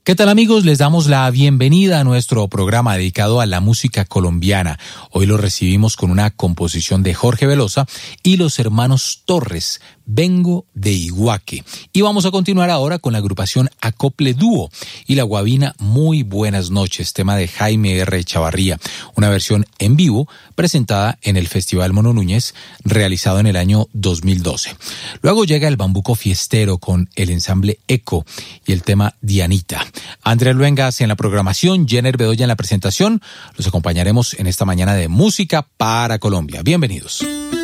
¿Qué tal, amigos? Les damos la bienvenida a nuestro programa dedicado a la música colombiana. Hoy lo recibimos con una composición de Jorge Velosa y los hermanos Torres, Vengo de Iguaque. Y vamos a continuar ahora con la agrupación Acople Dúo y la guabina Muy Buenas Noches, tema de Jaime R. Chavarría, una versión en vivo presentada en el Festival Mono Núñez, realizado en el año 2012. Luego llega el Bambuco Fiestero con el ensamble Eco y el tema Dianita. Andrés Luengas en la programación, Jenner Bedoya en la presentación. Los acompañaremos en esta mañana de Música para Colombia. Bienvenidos.